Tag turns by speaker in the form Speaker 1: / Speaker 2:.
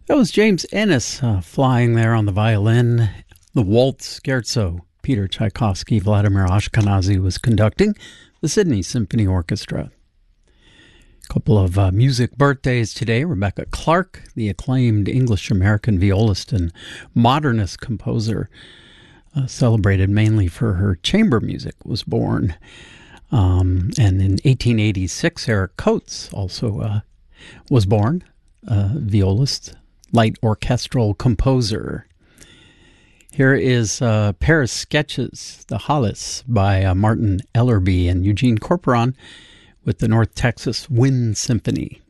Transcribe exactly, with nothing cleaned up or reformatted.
Speaker 1: That was James Ennis uh, flying there on the violin. The Waltz Scherzo, Peter Tchaikovsky, Vladimir Ashkenazy was conducting. The Sydney Symphony Orchestra. A couple of uh, music birthdays today. Rebecca Clark, the acclaimed English-American violist and modernist composer, uh, celebrated mainly for her chamber music, was born. Um, and in eighteen eighty-six, Eric Coates also uh, was born, a violist, light orchestral composer. Here is uh, Paris Sketches, The Hollis, by uh, Martin Ellerby and Eugene Corporon with the North Texas Wind Symphony.